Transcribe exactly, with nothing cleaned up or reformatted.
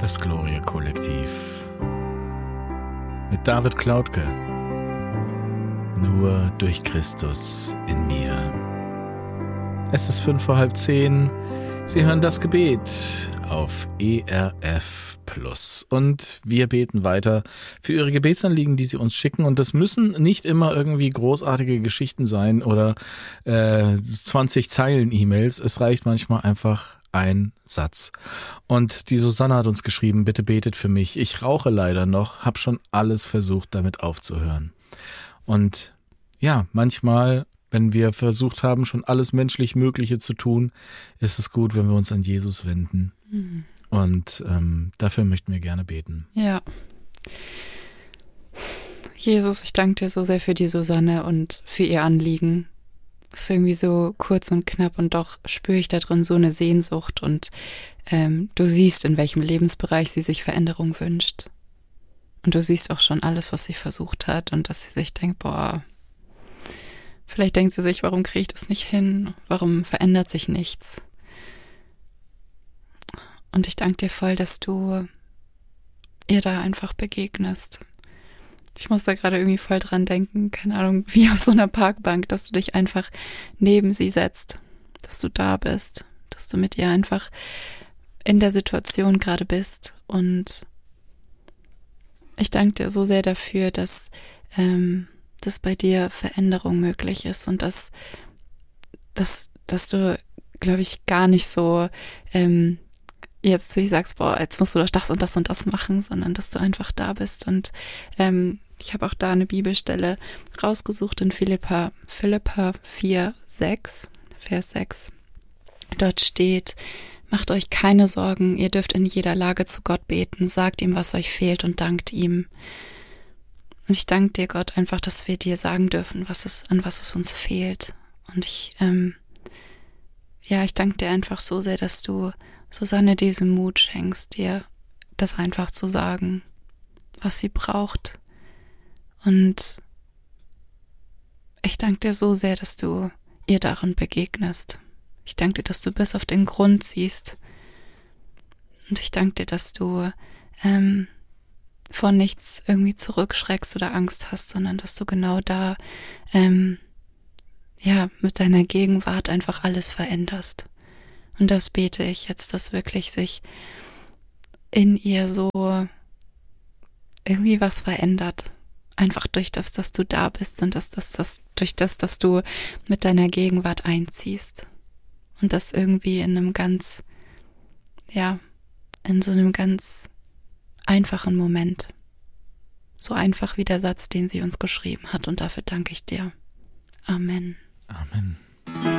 Das Gloria-Kollektiv mit David Klautke. Nur durch Christus in mir. Es ist fünf vor halb zehn. Sie hören das Gebet auf E R F Plus. Und wir beten weiter für Ihre Gebetsanliegen, die Sie uns schicken. Und das müssen nicht immer irgendwie großartige Geschichten sein oder äh, zwanzig Zeilen E-Mails. Es reicht manchmal einfach ein Satz. Und die Susanne hat uns geschrieben, bitte betet für mich. Ich rauche leider noch, habe schon alles versucht, damit aufzuhören. Und ja, manchmal, wenn wir versucht haben, schon alles menschlich Mögliche zu tun, ist es gut, wenn wir uns an Jesus wenden. Mhm. Und ähm, dafür möchten wir gerne beten. Ja. Jesus, ich danke dir so sehr für die Susanne und für ihr Anliegen. Das ist irgendwie so kurz und knapp und doch spüre ich da drin so eine Sehnsucht und ähm, du siehst, in welchem Lebensbereich sie sich Veränderung wünscht. Und du siehst auch schon alles, was sie versucht hat und dass sie sich denkt, boah, vielleicht denkt sie sich, warum kriege ich das nicht hin? Warum verändert sich nichts? Und ich danke dir voll, dass du ihr da einfach begegnest. Ich muss da gerade irgendwie voll dran denken, keine Ahnung, wie auf so einer Parkbank, dass du dich einfach neben sie setzt, dass du da bist, dass du mit ihr einfach in der Situation gerade bist. Und ich danke dir so sehr dafür, dass, ähm, dass bei dir Veränderung möglich ist und dass, dass, dass du, glaube ich, gar nicht so ähm, jetzt zu ihr sagst, boah, jetzt musst du doch das und das und das machen, sondern dass du einfach da bist. Und ähm, ich habe auch da eine Bibelstelle rausgesucht in Philippa, Philippa vier, sechs, Vers sechs. Dort steht, macht euch keine Sorgen, ihr dürft in jeder Lage zu Gott beten, sagt ihm, was euch fehlt und dankt ihm. Und ich danke dir, Gott, einfach, dass wir dir sagen dürfen, was es, an was es uns fehlt. Und ich, ähm, ja, ich danke dir einfach so sehr, dass du Susanne diesen Mut schenkst, dir das einfach zu sagen, was sie braucht. Und ich danke dir so sehr, dass du ihr darin begegnest. Ich danke dir, dass du bis auf den Grund siehst. Und ich danke dir, dass du ähm, vor nichts irgendwie zurückschreckst oder Angst hast, sondern dass du genau da ähm, ja mit deiner Gegenwart einfach alles veränderst. Und das bete ich jetzt, dass wirklich sich in ihr so irgendwie was verändert. Einfach durch das, dass du da bist und dass das, das, durch das, dass du mit deiner Gegenwart einziehst. Und das irgendwie in einem ganz, ja, in so einem ganz einfachen Moment. So einfach wie der Satz, den sie uns geschrieben hat. Und dafür danke ich dir. Amen. Amen.